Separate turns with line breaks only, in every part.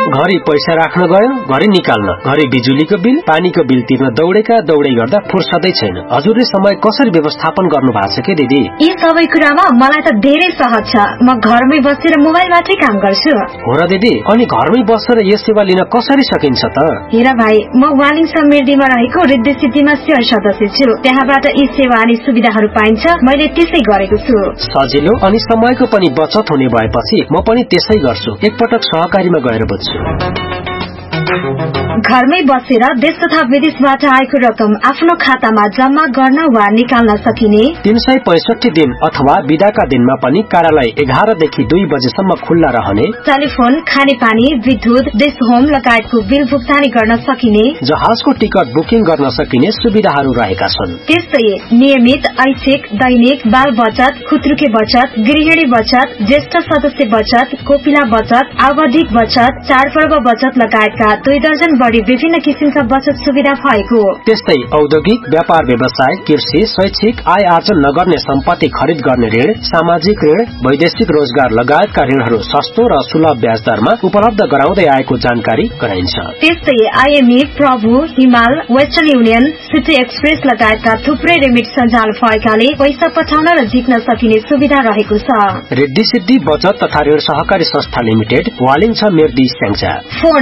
घरि पैसा राख्न गयो, घरि निकाल्न, घरि बिजुलीको बिल, पानीको बिल तिर्न दौड़ै गर्दा फुर्सदै छैन। हजुरले समय कसरी व्यवस्थापन गर्नु भएको छ के दिदी?
यी सबै कुरामा मलाई त धेरै सहज छ। म घरमै बसेर मोबाइलबाटै काम गर्छु।
हो र दिदी, अनि घरमै बसेर यो सेवा लिन कसरी सकिन्छ त?
हेर भाइ, म वालिङ समृद्धिमा रहेको रिद्धि सिद्धिमा शेयर सदस्य छु। त्यहाँबाट यी सेवा अनि सुविधाहरू पाइन्छ। मैले त्यसै गरेको छु।
सजिलो अनि समयको पनि बचत हुने भएपछि म पनि त्यसै गर्छु। एकपटक सहकारीमा गएर बुझ्छु।
घरमै बसेर देश तथा विदेशबाट आएको रकम आफ्नो खातामा जम्मा गर्न वा निकाल्न सकिने
365 दिन अथवा बिदाका दिनमा पनि कार्यालय 11 देखि 2 बजेसम्म खुल्ला रहने,
टेलिफोन, खानेपानी, विद्युत, देश होम लगायतको बिल भुक्तानी गर्न सकिने,
जहाजको टिकट बुकिङ गर्न सकिने सुविधाहरू रहेका छन्।
त्यस्तै नियमित, ऐच्छिक, दैनिक, बाल बचत, खुत्रुके बचत, गृहिणी बचत, ज्येष्ठ सदस्य बचत, कोपिला बचत, आवधिक बचत, चाडपर्व बचत लगायतका 2 दर्जन बढी विभिन्न किसिमका बचत सुविधा भएको।
त्यस्तै औद्योगिक, व्यापार व्यवसाय, कृषि, शैक्षिक, आय आर्जन नगर्ने सम्पत्ति खरिद गर्ने ऋण, सामाजिक ऋण, वैदेशिक रोजगार लगायतका ऋणहरू सस्तो र सुलभ ब्याज दरमा उपलब्ध गराउँदै आएको जानकारी गराइन्छ।
त्यस्तै आइएमई, प्रभु, हिमाल, वेस्टर्न युनियन, सिटी एक्सप्रेस लगायतका थुप्रै रेमिट सञ्जाल भएकाले पैसा पठाउन र झिक्न सकिने सुविधा रहेको छ।
रिद्धि सिद्धि बचत तथा ऋण सहकारी संस्था लिमिटेड, वालिङ छ मेर्दी स्याङ्जा।
फोन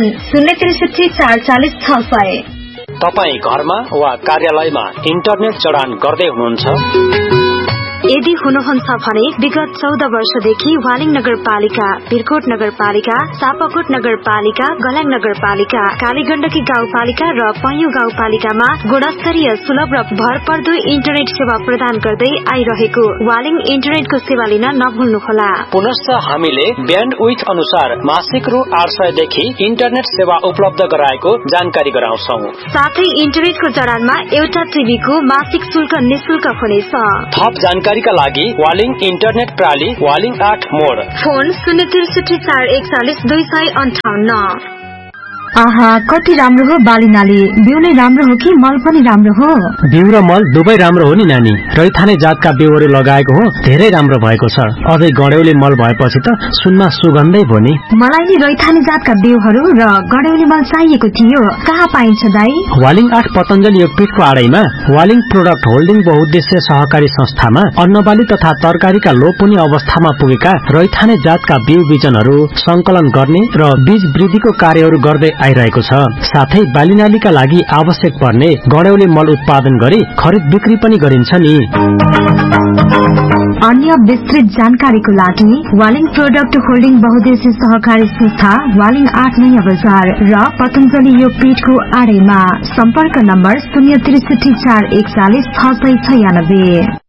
063
तपाई घरमा वा कार्यालयमा इन्टरनेट जडान गर्दै हुनुहुन्छ?
यदि हुनुहुन्छ भने विगत 14 वर्षदेखि वालिङ नगरपालिका, भिरकोट नगरपालिका, सापाकोट नगरपालिका, गलाङ नगरपालिका, कालीगण्डकी गाउँपालिका र पैयुँ गाउँपालिकामा गुणस्तरीय, सुलभ र भरपर्दो इन्टरनेट सेवा प्रदान गर्दै आइरहेको वालिङ इन्टरनेटको सेवा लिन नभुल्नुहोला।
पुनश्च हामीले ब्यान्डविड्थ अनुसार मासिक रु 800 देखि इन्टरनेट सेवा उपलब्ध गराएको जानकारी गराउँछौ।
साथै इन्टरनेटको जडानमा एउटा टिभीको मासिक शुल्क निशुल्क हुनेछ।
थप जानकारीका लागि वालिङ इन्टरनेट प्रणाली, वालिङ 8 मोड।
फोन 063 441 258। आहा, कति राम्रो हो बाली नाली। बिउ नै राम्रो हो कि मल पनि राम्रो हो?
बिउ र मल दुवै राम्रो हो नि नानी। रैथाने जातका बिउहरू लगाएको हो, धेरै राम्रो भएको छ। अझै गड्यौली मल भएपछि त सुनमा सुगन्धै भयो नि।
मलाई नि रैथाने जातका बिउहरू र गड्यौली मल चाहिएको थियो। कहाँ पाइन्छ दाइ?
वालिङ 8 पतञ्जलि योगपीठको आडैमा वालिङ प्रोडक्ट होल्डिङ बहुउद्देश्य सहकारी संस्थामा अन्नबाली तथा तरकारीका लोपुनी अवस्थामा पुगेका रैथाने जातका बिउ बिजनहरू संकलन गर्ने र बीज वृद्धिको कार्यहरू गर्दै आइरहेको छ। साथै बालीनालीका लागि आवश्यक पर्ने गड्यौली मल उत्पादन गरी खरिद बिक्री पनि गरिन्छ नि।
अन्य विस्तृत जानकारीको लागि वालिङ प्रोडक्ट होल्डिङ बहुउद्देश्य सहकारी संस्था, वालिङ 8 नयाँ बजार र पतञ्जलि योगपीठको आडैमा। सम्पर्क नम्बर 063 441 696।